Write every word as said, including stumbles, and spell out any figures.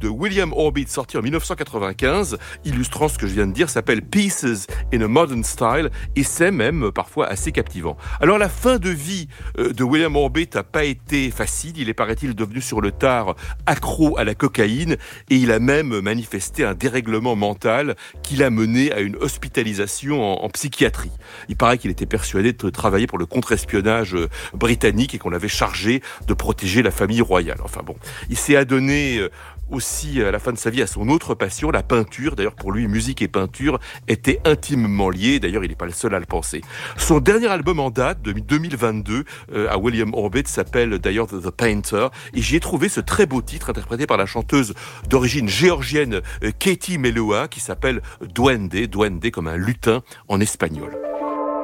de William Orbit sorti en dix-neuf cent quatre-vingt-quinze, illustrant ce que je viens de dire, s'appelle Pieces in a Modern Style et c'est même parfois assez captivant. Alors la fin de vie de William Orbit n'a pas été facile, il est paraît-il devenu sur le tard accro à la cocaïne et il a même manifesté un dérèglement mental qui l'a mené à une hospitalisation en, en psychiatrie. Il paraît qu'il était persuadé de travailler pour le contre-espionnage britannique et qu'on l'avait chargé de protéger la famille royale. Enfin bon, il s'est adonné aussi à la fin de sa vie à son autre passion, la peinture. D'ailleurs, pour lui, musique et peinture étaient intimement liées. D'ailleurs, il n'est pas le seul à le penser. Son dernier album en date, de deux mille vingt-deux, euh, à William Orbit, s'appelle d'ailleurs The Painter. Et j'y ai trouvé ce très beau titre interprété par la chanteuse d'origine géorgienne euh, Katie Melua, qui s'appelle Duende, Duende comme un lutin en espagnol.